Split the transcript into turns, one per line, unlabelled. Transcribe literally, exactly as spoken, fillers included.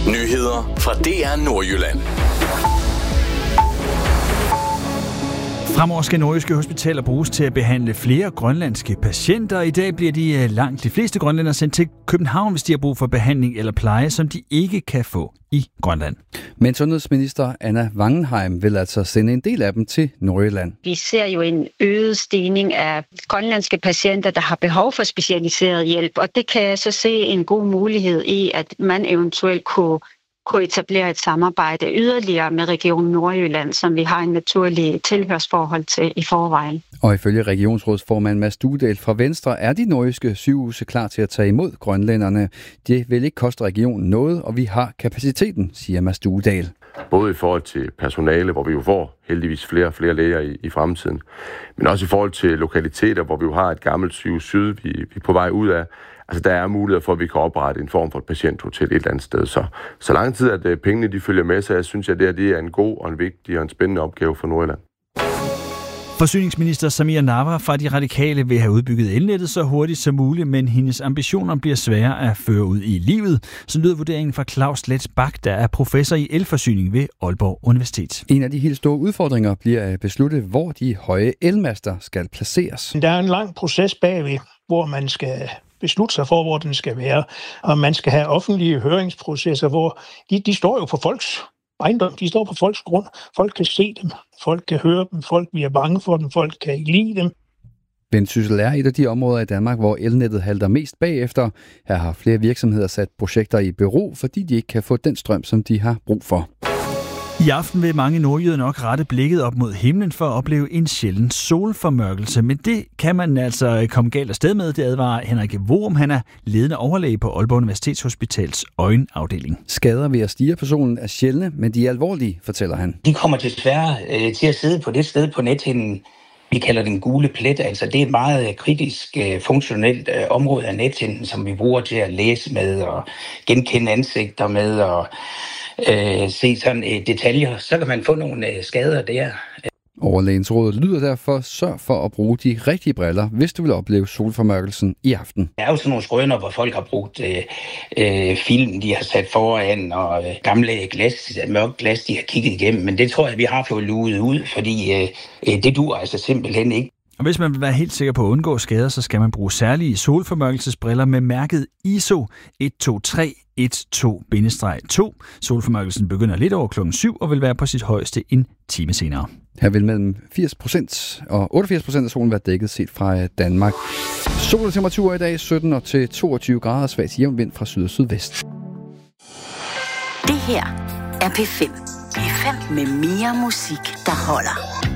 Nyheder fra D R Nordjylland.
Fremover skal nordjyske hospitaler bruges til at behandle flere grønlandske patienter. I dag bliver de langt de fleste grønlændere sendt til København, hvis de har brug for behandling eller pleje, som de ikke kan få i Grønland.
Men sundhedsminister Anna Wangenheim vil altså sende en del af dem til Nordjylland.
Vi ser jo en øget stigning af grønlandske patienter, der har behov for specialiseret hjælp, og det kan jeg så se en god mulighed i, at man eventuelt kunne kunne etablere et samarbejde yderligere med Region Nordjylland, som vi har en naturlig tilhørsforhold til i forvejen.
Og ifølge regionsrådsformand Mads Duedal fra Venstre er de nordjyske sygehuse klar til at tage imod grønlænderne. Det vil ikke koste regionen noget, og vi har kapaciteten, siger Mads Duedal.
Både i forhold til personale, hvor vi jo får heldigvis flere og flere læger i, i fremtiden, men også i forhold til lokaliteter, hvor vi jo har et gammelt sygehus syd, vi, vi er på vej ud af. Altså, der er mulighed for, at vi kan oprette en form for et patienthotel et eller andet sted. Så, så lang tid, at uh, pengene de følger med, så jeg synes, at det, her, det er en god og en vigtig og en spændende opgave for Nordjylland.
Forsyningsminister Samira Nawa fra De Radikale vil have udbygget elnettet så hurtigt som muligt, men hendes ambitioner bliver svære at føre ud i livet. Så lyder vurderingen fra Claus Letz Bak, der er professor i elforsyning ved Aalborg Universitet.
En af de helt store udfordringer bliver at beslutte, hvor de høje elmaster skal placeres.
Der er en lang proces bagved, hvor man skal beslutte sig for, hvor den skal være. Og man skal have offentlige høringsprocesser, hvor de, de står jo på folks ejendom, de står på folks grund. Folk kan se dem, folk kan høre dem, folk bliver bange for dem, folk kan ikke lide dem.
Vendsyssel er et af de områder i Danmark, hvor elnettet halter mest bagefter. Her har flere virksomheder sat projekter i bero, fordi de ikke kan få den strøm, som de har brug for.
I aften vil mange nordjyder nok rette blikket op mod himlen for at opleve en sjælden solformørkelse, men det kan man altså komme galt afsted med, det advarer Henrik Vorum. Han er ledende overlæge på Aalborg Universitetshospitals øjenafdeling.
Skader ved at stirre på solen er sjældne, men de er alvorlige, fortæller han.
De kommer desværre øh, til at sidde på det sted på nethinden, vi kalder den gule plet. Altså det er et meget kritisk, øh, funktionelt øh, område af nethinden, som vi bruger til at læse med og genkende ansigter med og Øh, se sådan øh, detaljer, så kan man få nogle øh, skader der.
Overlægens råd lyder derfor: sørg for at bruge de rigtige briller, hvis du vil opleve solformørkelsen i aften.
Der er jo sådan nogle skrøner, hvor folk har brugt øh, øh, film, de har sat foran, og øh, gamle glas, mørke glas, de har kigget igennem. Men det tror jeg, vi har fået luet ud, fordi øh, det dur altså simpelthen ikke.
Og hvis man vil være helt sikker på at undgå skader, så skal man bruge særlige solformørkelsesbriller med mærket I S O et to tre et to to. Solformørkelsen begynder lidt over klokken syv og vil være på sit højeste en time senere.
Her vil mellem firs procent og otteogfirs procent af solen være dækket set fra Danmark. Sol og temperatur i dag sytten til toogtyve grader, svagt jævn vind fra syd og sydvest.
Det her er P fem. P fem med mere musik, der holder.